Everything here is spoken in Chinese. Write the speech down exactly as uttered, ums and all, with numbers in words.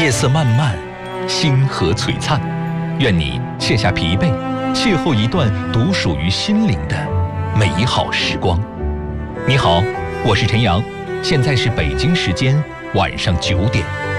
夜色漫漫，星河璀璨。愿你卸下疲惫，邂逅一段独属于心灵的美好时光。你好，我是陈阳，现在是北京时间晚上九点。